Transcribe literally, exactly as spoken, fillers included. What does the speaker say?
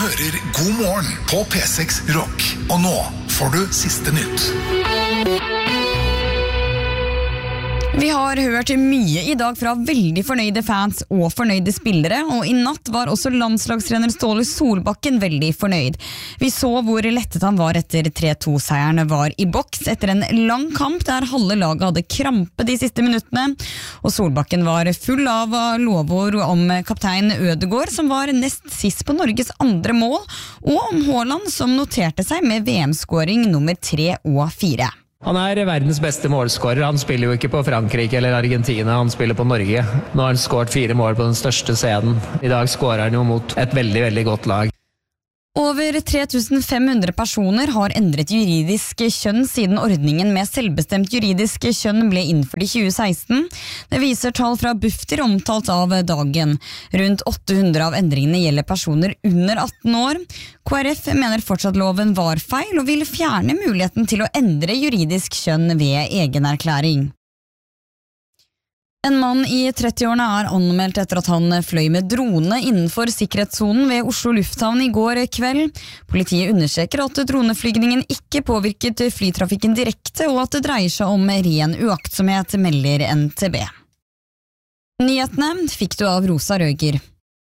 hører God morgen på P seks Rock. Og nå får du siste nytt. Vi har hørt mye I dag fra veldig fornøyde fans og fornøyde spillere, og I natt var også landslagstrener Ståle Solbakken veldig fornøyd. Vi så hvor lettet han var etter tre to-seieren var I boks etter en lang kamp der halve laget hadde krampe de siste minuttene, og Solbakken var full av lovord om kaptein Ødegaard som var nest sist på Norges andre mål, og om Haaland som noterte seg med V M-skåring nummer tre og fire. Han er verdens beste målskårer. Han spiller jo ikke på Frankrike eller Argentina, han spiller på Norge. Nå har han skåret fire mål på den største scenen. I dag skårer han jo mot et veldig, veldig godt lag. Over tre tusen fem hundre personer har endret juridisk kjønn siden ordningen med selvbestemt juridisk kjønn ble innført I tjue seksten. Det viser tall fra Bufdir omtalt av dagen. Rundt åtte hundre av endringene gjelder personer under atten år. K R F mener fortsatt loven var feil og vil fjerne muligheten til å endre juridisk kjønn ved egenerklæring. En mann I trettiårene er anmeldt etter at han fløy med drone innenfor sikkerhetssonen ved Oslo Lufthavn I går kveld. Politiet understreker at droneflygningen ikke påvirket flytrafikken direkte, og at det dreier seg om ren uaktsomhet, melder N T B. Nyhetene fikk du av Rosa Røger.